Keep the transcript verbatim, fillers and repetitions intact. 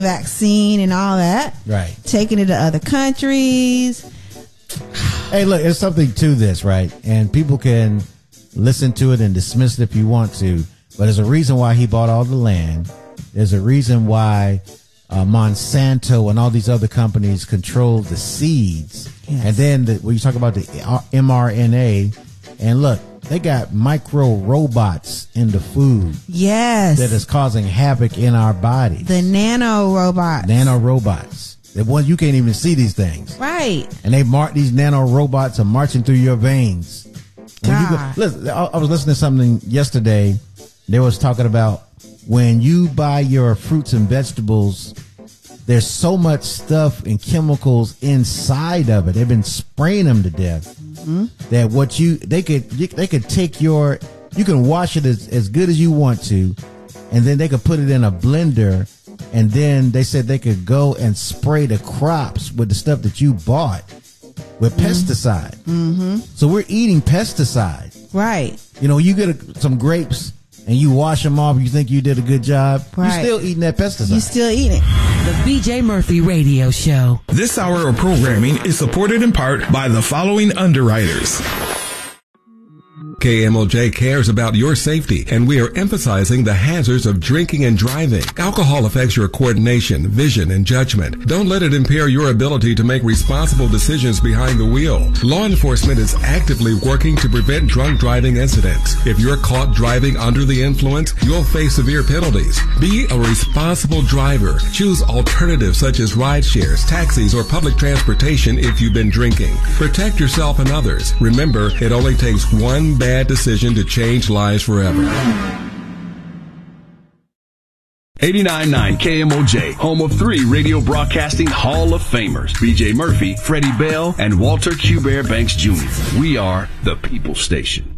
vaccine and all that. Right. Taking it to other countries. Hey, look, there's something to this, right? And people can listen to it and dismiss it if you want to, but there's a reason why he bought all the land. There's a reason why uh, Monsanto and all these other companies control the seeds. Yes. And then the, when you talk about the mRNA, and look, they got micro robots in the food. Yes. That is causing havoc in our bodies. The nano robots. Nano robots. The ones you can't even see these things. Right. And they mark these nano robots are marching through your veins. When you go, listen, I, I was listening to something yesterday. They was talking about when you buy your fruits and vegetables, there's so much stuff and chemicals inside of it. They've been spraying them to death. Mm-hmm. That what you they could they could take your you can wash it as, as good as you want to, and then they could put it in a blender, and then they said they could go and spray the crops with the stuff that you bought with mm-hmm. pesticide. Mm-hmm. So we're eating pesticide. Right. You know, you get a, some grapes and you wash them off, you think you did a good job. Right. You're still eating that pesticide. You're still eating. The B J Murphy Radio Show. This hour of programming is supported in part by the following underwriters. K M O J cares about your safety, and we are emphasizing the hazards of drinking and driving. Alcohol affects your coordination, vision, and judgment. Don't let it impair your ability to make responsible decisions behind the wheel. Law enforcement is actively working to prevent drunk driving incidents. If you're caught driving under the influence, you'll face severe penalties. Be a responsible driver. Choose alternatives such as ride shares, taxis, or public transportation if you've been drinking. Protect yourself and others. Remember, it only takes one bad decision to change lives forever. eighty-nine point nine K M O J, home of three radio broadcasting Hall of Famers, B J Murphy, Freddie Bell, and Walter Q. Bear Banks Junior We are the People Station.